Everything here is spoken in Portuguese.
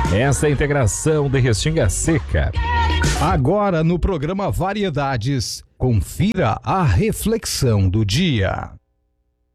Essa é a integração de Restinga Seca. Agora no programa Variedades, confira a reflexão do dia.